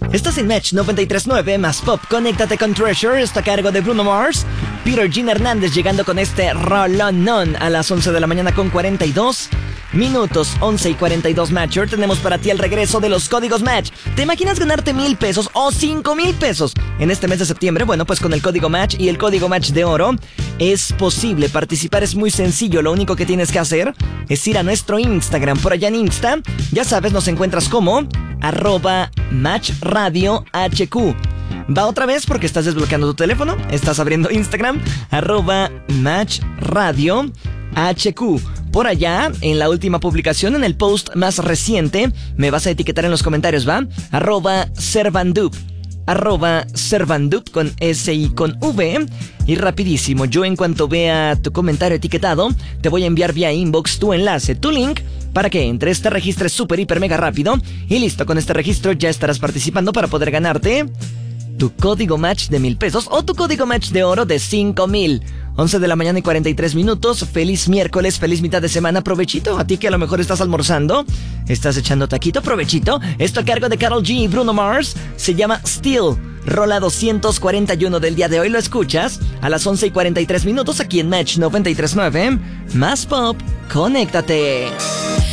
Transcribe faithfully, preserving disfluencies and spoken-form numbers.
Estás en Match noventa y tres punto nueve más Pop. Conéctate con Treasure. Está a cargo de Bruno Mars. Peter Jean Hernández llegando con este Rolón Non a las once de la mañana con cuarenta y dos minutos. once y cuarenta y dos Matcher. Tenemos para ti el regreso de los códigos Match. ¿Te imaginas ganarte mil pesos o cinco mil pesos en este mes de septiembre? Bueno, pues con el código Match y el código Match de oro es posible. Participar es muy sencillo. Lo único que tienes que hacer es ir a nuestro Instagram. Por allá en Insta, ya sabes, nos encuentras como arroba Match Radio H Q. Va otra vez porque estás desbloqueando tu teléfono. Estás abriendo Instagram, arroba Match Radio H Q. Por allá, en la última publicación, en el post más reciente, me vas a etiquetar en los comentarios, ¿va? Arroba Servandup. Arroba Servandup con S y con V. Y rapidísimo, yo en cuanto vea tu comentario etiquetado, te voy a enviar vía inbox tu enlace, tu link, para que entres, te registres súper, hiper, mega rápido. Y listo, con este registro ya estarás participando para poder ganarte tu código Match de mil pesos o tu código Match de oro de cinco mil. once de la mañana y cuarenta y tres minutos. Feliz miércoles, feliz mitad de semana. Provechito, a ti que a lo mejor estás almorzando, estás echando taquito, provechito. Esto a cargo de Karol G y Bruno Mars. Se llama Still. Rola doscientos cuarenta y uno del día de hoy. Lo escuchas a las once y cuarenta y tres minutos aquí en Match noventa y tres punto nueve. Más Pop, conéctate.